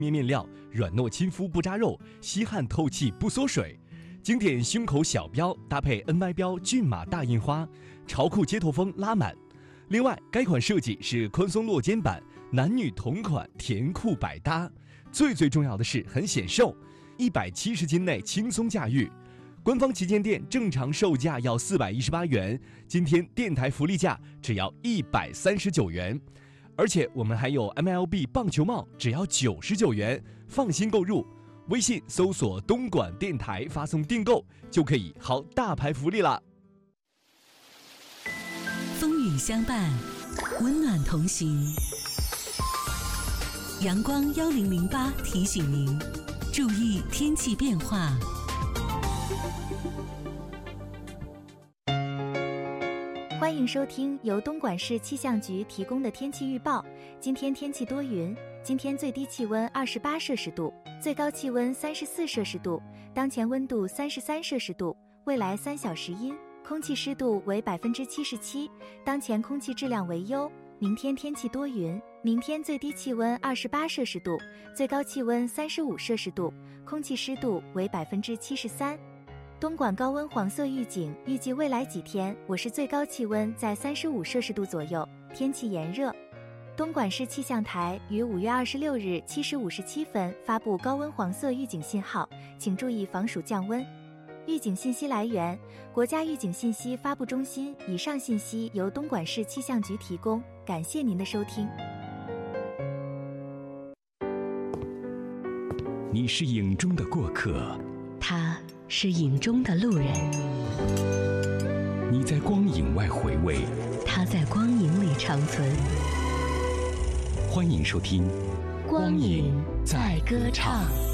面料，软糯亲肤不扎肉，吸汗透气不缩水。经典胸口小标搭配 NY 标骏马大印花，潮酷街头风拉满。另外，该款设计是宽松落肩版，男女同款，甜酷百搭。最重要的是很显瘦，170斤内轻松驾驭。官方旗舰店正常售价要418元，今天电台福利价只要139元。而且我们还有 MLB 棒球帽，只要99元，放心购入。微信搜索东莞电台，发送订购就可以薅大牌福利啦。 风雨相伴，温暖同行。阳光1008提醒您，注意天气变化。 欢迎收听由东莞市气象局提供的天气预报。今天天气多云，今天最低气温28摄氏度，最高气温34摄氏度，当前温度33摄氏度，未来3小时阴，空气湿度为77%，当前空气质量为优。明天天气多云，明天最低气温28摄氏度，最高气温35摄氏度，空气湿度为73%。东莞高温黄色预警，预计未来几天我市最高气温在35摄氏度左右，天气炎热。东莞市气象台于5月26日7时57分发布高温黄色预警信号，请注意防暑降温。预警信息来源：国家预警信息发布中心。以上信息由东莞市气象局提供，感谢您的收听。 你是影中的过客， 他是影中的路人， 你在光影外回味， 他在光影里长存。 欢迎收听光影在歌唱。